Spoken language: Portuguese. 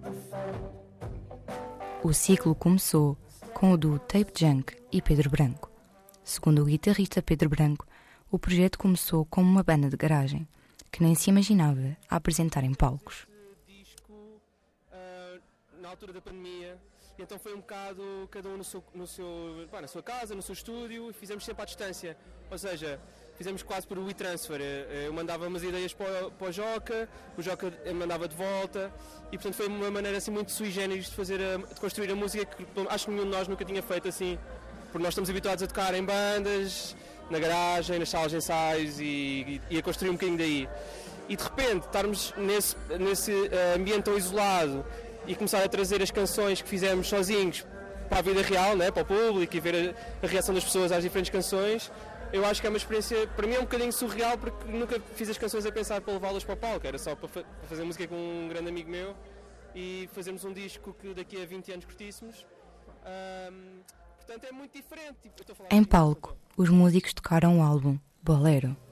O ciclo começou com o duo Tape Junk e Pedro Branco. Segundo o guitarrista Pedro Branco, o projeto começou como uma banda de garagem, que nem se imaginava a apresentar em palcos. Na altura da pandemia, e então foi um bocado cada um na sua casa, no seu estúdio, e fizemos sempre à distância, ou seja, fizemos quase por WeTransfer. Eu mandava umas ideias para o Joca, o Joca mandava de volta, e portanto foi uma maneira assim muito sui generis de construir a música que acho que nenhum de nós nunca tinha feito assim, porque nós estamos habituados a tocar em bandas, na garagem, nas salas de ensaios e a construir um bocadinho daí. E de repente estarmos nesse ambiente tão isolado e começar a trazer as canções que fizemos sozinhos para a vida real, né, para o público, e ver a reação das pessoas às diferentes canções, eu acho que é uma experiência, para mim é um bocadinho surreal, porque nunca fiz as canções a pensar para levá-las para o palco, era só para fazer música com um grande amigo meu e fazermos um disco que daqui a 20 anos curtíssemos. Portanto é muito diferente. Em palco, os músicos tocaram o álbum Bolero.